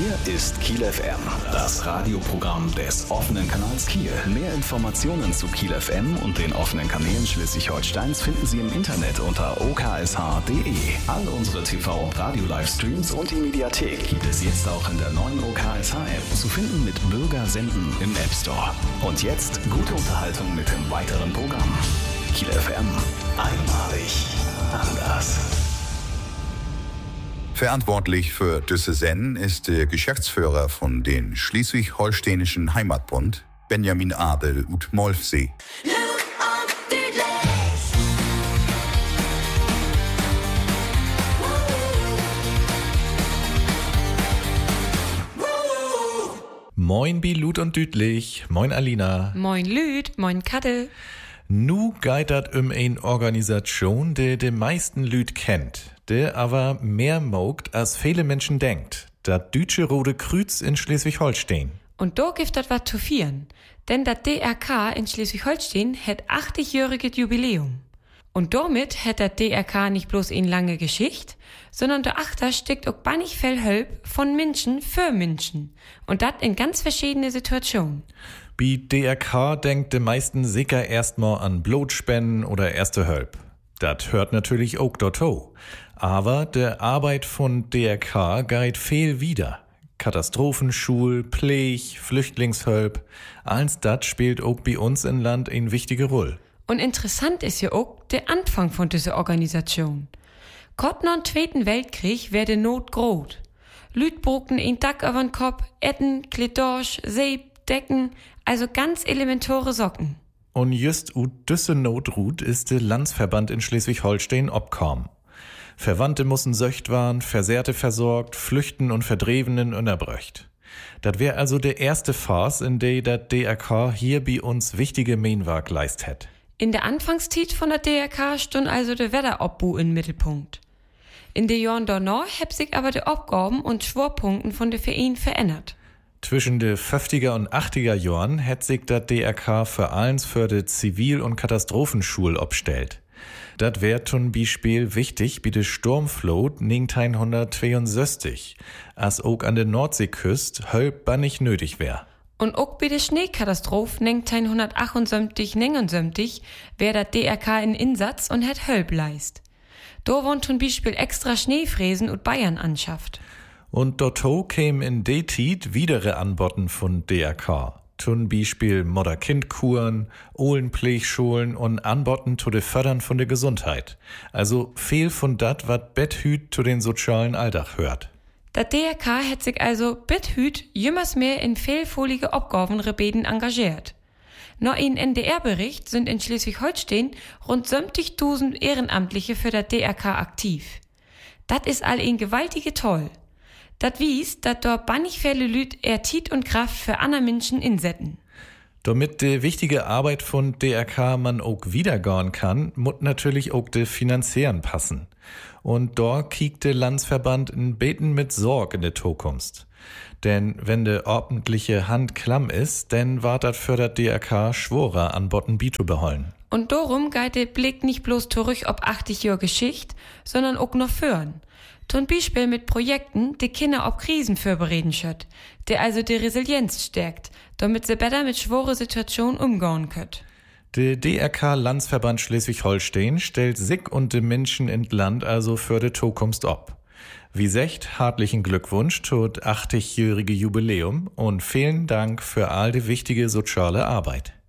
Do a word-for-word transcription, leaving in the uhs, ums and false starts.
Hier ist Kiel F M, das Radioprogramm des offenen Kanals Kiel. Mehr Informationen zu Kiel F M und den offenen Kanälen Schleswig-Holsteins finden Sie im Internet unter o k s h punkt d e. All unsere T V- und Radio-Livestreams und die Mediathek gibt es jetzt auch in der neuen O K S H-App. Zu finden mit Bürger senden im App Store. Und jetzt gute Unterhaltung mit dem weiteren Programm. Kiel F M, einmalig anders. Verantwortlich für diese Sendung ist der Geschäftsführer von den Schleswig-Holsteinischen Heimatbund, Benjamin Adel ut Molfsee. Moin bi Lüd und Dütlich, moin Alina. Moin Lüd, moin Kadel. Nu geitert um ein Organisation, die de meisten Lüd kennt, der aber mehr mogt, als viele Menschen denkt. Das Deutsche Rote Kreuz in Schleswig-Holstein. Und da gibt das was zu feiern, denn das D R K in Schleswig-Holstein hat achtzig-jähriges Jubiläum. Und damit hat das D R K nicht bloß eine lange Geschichte, sondern dahinter steckt auch bannig viel Hilfe von Menschen für Menschen. Und das in ganz verschiedene Situationen. Bei D R K denkt de meisten sicher erstmal an Blutspenden oder Erste Hilfe. Das hört natürlich auch dazu. Aber der Arbeit von D R K geht viel wieder. Katastrophenschul, Pfleg, Flüchtlingshilfe, alles das spielt auch bei uns im Land eine wichtige Rolle. Und interessant ist ja auch der Anfang von dieser Organisation. Kurz nach dem Zweiten Weltkrieg werde Not groß. Lüd brugten ein Dach über den Kopf, Etten, Kletorsch, Seep, Decken, also ganz elementare Socken. Und just ut düsse Notrut ist der Landsverband in Schleswig-Holstein obkom. Verwandte mussen söcht waren, Versehrte versorgt, Flüchten und Verdrevenen unterbröcht. Dat wär also der erste Phase, in der dat D R K hier bei uns wichtige Mainwerk leist hat. In der Anfangszeit von der D R K stund also der Wetterobbu im Mittelpunkt. In den Jahren danach hab sich aber die Aufgaben und Schwerpunkten von der Verein verändert. Zwischen de fünfziger und achtziger Jahren hätt sich dat D R K für allens für de Zivil- und Katastrophenschul obstellt. Dat wär zum Beispiel wichtig bei de Sturmflut neunzehnhundertzweiundsechzig, als auch an der Nordseeküste Hölp bannig nötig wär. Und auch bei der Schneekatastrophe neunzehnhundertachtundsiebzig neunundsiebzig wär dat D R K in Einsatz und hätt Hölp leist. Da wurden zum Beispiel extra Schneefräsen und Bayern anschafft. Und dotto käm in de Tiet widere Anbotten von D R K. Zum Beispiel Mutter-Kind-Kuren, Ohlenpflegschulen und Anbotten zu de Fördern von der Gesundheit. Also viel von dat, wat Betthüt zu den sozialen Alltag hört. Das D R K hat sich also Betthüt jümmers mehr in vielfolige Aufgabenrebeden engagiert. Nach einem N D R-Bericht sind in Schleswig-Holstein rund siebzigtausend Ehrenamtliche für das D R K aktiv. Das ist all ein gewaltige Toll. Das wies, dass dort bannig viele Lüd eher Tiet und Kraft für andere Menschen insetzen. Damit die wichtige Arbeit von D R K man auch wiedergehen kann, muss natürlich auch de Finanzieren passen. Und da kiekt der Landsverband in Beten mit Sorg in der Zukunft. Denn wenn de ordentliche Hand klamm ist, dann wart dat für dat D R K schworer an Botten Bito behollen. Und darum geht der Blick nicht bloß zurück ob achtzig Jahre Geschichte, sondern auch noch führen. Zum Beispiel mit Projekten, die Kinder auf Krisen vorbereiten schött, der also die Resilienz stärkt, damit sie besser mit schwere Situationen umgehen könnt. Der D R K-Landsverband Schleswig-Holstein stellt sich und de Menschen in Land also für de Zukunft ob. Wie secht, hartlichen Glückwunsch tot achtzig-jährige Jubiläum und vielen Dank für all die wichtige soziale Arbeit.